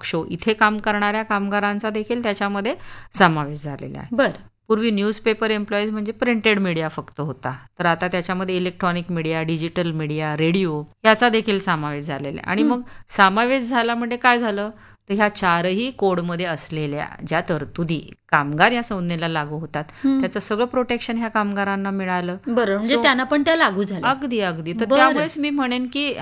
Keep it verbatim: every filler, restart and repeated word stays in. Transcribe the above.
Show इथे काम करणाऱ्या कामगारांचा देखील त्याच्यामध्ये समावेश झालेला आहे. बरं. पूर्वी न्यूजपेपर एम्प्लॉईज म्हणजे प्रिंटेड मीडिया फक्त होता, तर आता त्याच्यामध्ये electronic media, digital media, radio याचा देखील समावेश झालेला आहे. आणि मग समावेश झाला म्हणजे काय झालं, तर ह्या चारही कोडमध्ये असलेल्या ज्या तरतुदी कामगार या संज्ञेला लागू होतात त्याचं सगळं प्रोटेक्शन ह्या कामगारांना मिळालं. बरं, म्हणजे So, त्यांना पण त्या लागू झाल्या. अगदी अगदी तर बरं. त्यामुळेच मी म्हणेन की